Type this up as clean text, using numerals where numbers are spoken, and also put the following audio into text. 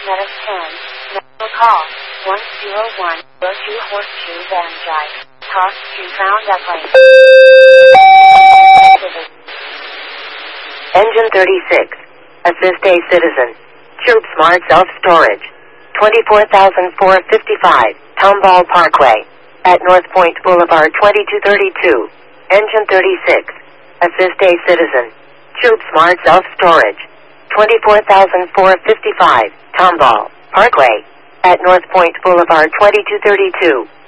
Meta 10. Medical call. 10102 Horseshoe Van Dyke. Toss to ground airplane. Engine 36. Assist a citizen. Tube Smart Self-Storage. 24,455. Tomball Parkway. At North Point Boulevard 2232. Engine 36. Assist a citizen. Tube Smart Self-Storage. 24,455. Tomball Parkway. At North Point Boulevard 2232.